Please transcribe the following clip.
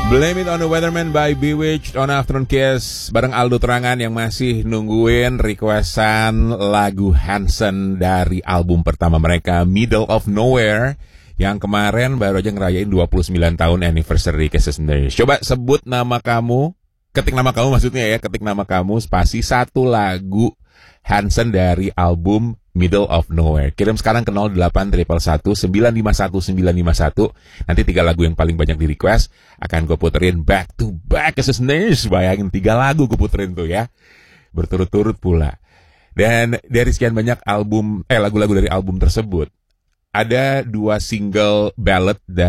Blame It on the Weatherman by Bewitched on Afternoon Kiss bareng Aldo Terangan yang masih nungguin requestan lagu Hanson dari album pertama mereka Middle of Nowhere yang kemarin baru aja ngerayain 29 tahun anniversary Kisses and Days. Coba sebut nama kamu, ketik nama kamu maksudnya ya, ketik nama kamu spasi satu lagu Hanson dari album Middle of Nowhere. Kirim sekarang ke 0811-951-951. Nanti 3 lagu yang paling banyak di request akan gue puterin back to back. Bayangin 3 lagu gue puterin tuh ya, berturut-turut pula. Dan dari sekian banyak album lagu-lagu dari album tersebut, ada 2 single ballad dan